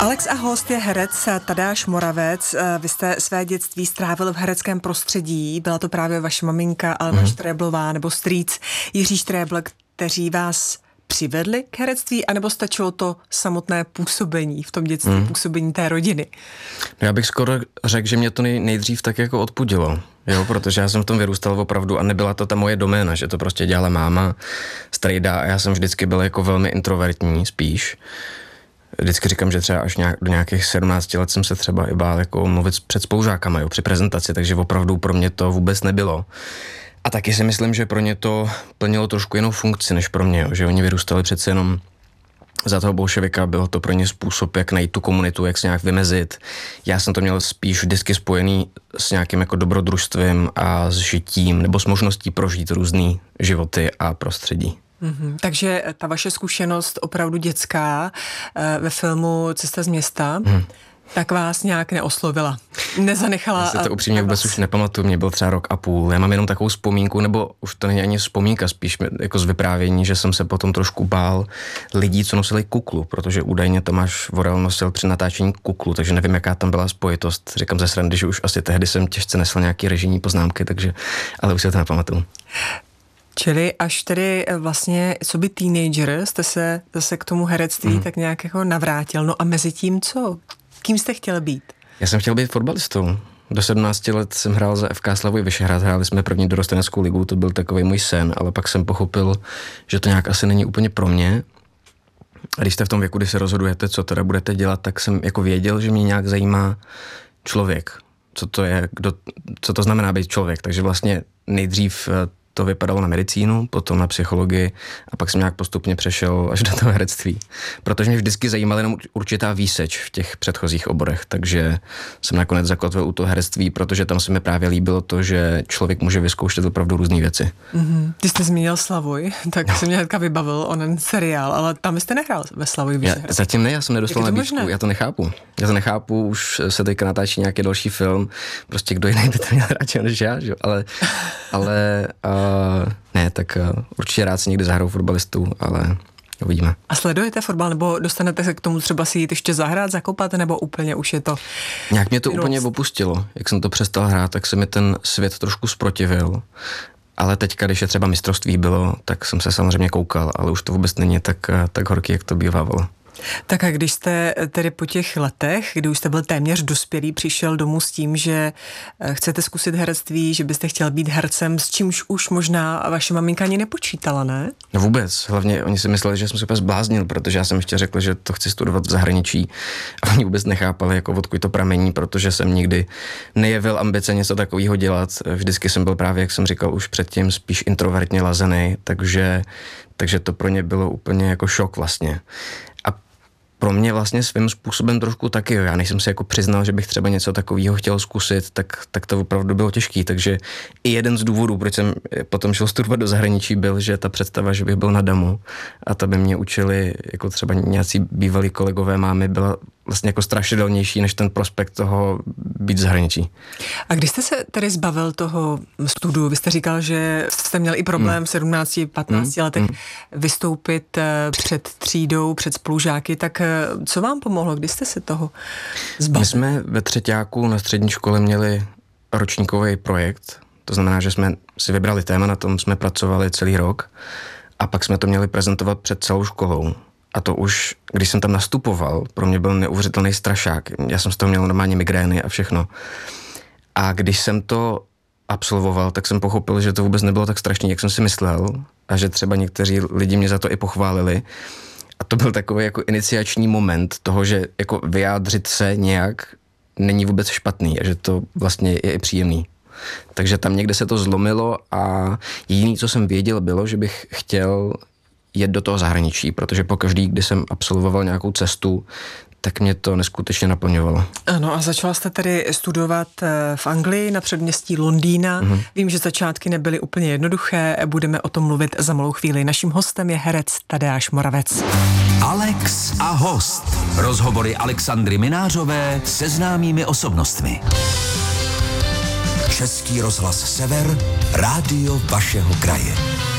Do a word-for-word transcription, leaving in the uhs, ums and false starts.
Alex a host je herec Tadeáš Moravec. Vy jste své dětství strávil v hereckém prostředí. Byla to právě vaše maminka Alena mm. Štreblová nebo strýc Jiří Štrebl, kteří vás přivedli k herectví, anebo stačilo to samotné působení v tom dětství, mm. působení té rodiny? Já bych skoro řekl, že mě to nej, nejdřív tak jako odpudilo, jo, protože já jsem v tom vyrůstal opravdu a nebyla to ta moje doména, že to prostě dělala máma, strejda a já jsem vždycky byl jako velmi introvertní spíš. Vždycky říkám, že třeba až nějak, do nějakých sedmnácti let jsem se třeba i bál jako mluvit před spolužákama, jo, při prezentaci, takže opravdu pro mě to vůbec nebylo. A taky si myslím, že pro ně to plnilo trošku jinou funkci než pro mě, jo, že oni vyrůstali přece jenom za toho bolševika, bylo to pro ně způsob, jak najít tu komunitu, jak se nějak vymezit. Já jsem to měl spíš vždycky spojený s nějakým jako dobrodružstvím a s žitím, nebo s možností prožít různý životy a prostředí. Mm-hmm. Takže ta vaše zkušenost opravdu dětská ve filmu Cesta z města, mm. tak vás nějak neoslovila, nezanechala. Já si to upřímně vůbec už nepamatuju, mě byl třeba rok a půl. Já mám jenom takovou vzpomínku, nebo už to není ani vzpomínka, spíš jako z vyprávění, že jsem se potom trošku bál lidí, co nosili kuklu, protože údajně Tomáš Vorel nosil při natáčení kuklu, takže nevím, jaká tam byla spojitost. Říkám ze srandy, že už asi tehdy jsem těžce nesl nějaký režijní poznámky, takže, ale už si to nepamatuju. Čili až tedy vlastně, co by teenager, jste se zase k tomu herectví mm. tak nějak jako navrátil. No a mezi tím co? Kým jste chtěl být? Já jsem chtěl být fotbalistou. Do sedmnácti let jsem hrál za F K Slavoj Vyšehrad, hráli jsme první dorosteneckou ligu, to byl takový můj sen, ale pak jsem pochopil, že to nějak asi není úplně pro mě. A když jste v tom věku, kdy se rozhodujete, co teda budete dělat, tak jsem jako věděl, že mě nějak zajímá člověk. Co to je, kdo, co to znamená být člověk. Takže vlastně nejdřív to vypadalo na medicínu, potom na psychologii a pak jsem nějak postupně přešel až do toho herectví. Protože mě vždycky zajímala jenom určitá výseč v těch předchozích oborech, takže jsem nakonec zakotvil u toho herectví, protože tam se mi právě líbilo to, že člověk může vyzkoušet opravdu různé věci. Mm-hmm. Ty jste zmínil Slavoj, tak no. jsem mě hnedka vybavil onen seriál, ale tam jste nehrál ve Slavoj Vyšehrad. Zatím ne, já jsem nedostal nabídku, já to nechápu. Já to nechápu, už se teďka natáčí nějaký další film, prostě kdo jiný by to měl radši než já, že? ale, ale uh, ne, tak uh, určitě rád si někdy zahraju fotbalistu, ale uvidíme. A sledujete fotbal, nebo dostanete se k tomu třeba si jít ještě zahrát, zakopat, nebo úplně už je to... Nějak mě to minulost. Úplně opustilo. Jak jsem to přestal hrát, tak se mi ten svět trošku zprotivil. Ale teďka, když je třeba mistrovství bylo, tak jsem se samozřejmě koukal, ale už to vůbec není tak, tak horký, jak to bývávalo. Tak a když jste tedy po těch letech, kdy už jste byl téměř dospělý, přišel domů s tím, že chcete zkusit herectví, že byste chtěl být hercem, s čímž už možná vaše maminka ani nepočítala, ne? No vůbec. Hlavně oni si mysleli, že jsem se úplně zbláznil, protože já jsem ještě řekl, že to chci studovat v zahraničí a oni vůbec nechápali, jako odkud to pramení, protože jsem nikdy nejevil ambice něco takového dělat. Vždycky jsem byl právě, jak jsem říkal už předtím, spíš introvertně lazený, takže, takže to pro ně bylo úplně jako šok vlastně. Pro mě vlastně svým způsobem trošku taky, jo. Já než jsem si jako přiznal, že bych třeba něco takového chtěl zkusit, tak, tak to opravdu bylo těžký, takže i jeden z důvodů, proč jsem potom šel studovat do zahraničí, byl, že ta představa, že bych byl na damu a ta by mě učili, jako třeba nějací bývalí kolegové mámy, byla vlastně jako strašidelnější než ten prospekt toho být v zahraničí. A když jste se tedy zbavil toho studiu, vy jste říkal, že jste měl i problém v sedmnácti patnácti letech mm. vystoupit před třídou, před spolužáky, tak co vám pomohlo, když jste se toho zbavil? My jsme ve třeťáku na střední škole měli ročníkový projekt, to znamená, že jsme si vybrali téma, na tom jsme pracovali celý rok a pak jsme to měli prezentovat před celou školou. A to už, když jsem tam nastupoval, pro mě byl neuvěřitelný strašák. Já jsem z toho měl normálně migrény a všechno. A když jsem to absolvoval, tak jsem pochopil, že to vůbec nebylo tak strašný, jak jsem si myslel. A že třeba někteří lidi mě za to i pochválili. A to byl takový jako iniciační moment toho, že jako vyjádřit se nějak není vůbec špatný a že to vlastně je i příjemný. Takže tam někde se to zlomilo a jediné, co jsem věděl, bylo, že bych chtěl jet do toho zahraničí, protože pokaždý, kdy jsem absolvoval nějakou cestu, tak mě to neskutečně naplňovalo. Ano, a začala jste tedy studovat v Anglii na předměstí Londýna. Mm-hmm. Vím, že začátky nebyly úplně jednoduché, budeme o tom mluvit za malou chvíli. Naším hostem je herec Tadeáš Moravec. Alex a host. Rozhovory Alexandry Minářové se známými osobnostmi. Český rozhlas Sever, rádio vašeho kraje.